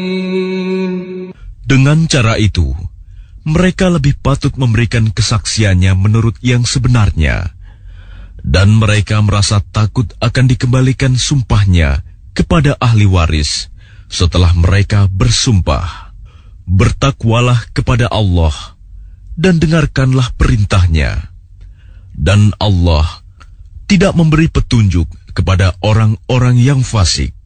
Dengan cara itu, mereka lebih patut memberikan kesaksiannya menurut yang sebenarnya, dan mereka merasa takut akan dikembalikan sumpahnya kepada ahli waris setelah mereka bersumpah. Bertakwalah kepada Allah dan dengarkanlah perintahnya. Dan Allah tidak memberi petunjuk kepada orang-orang yang fasik.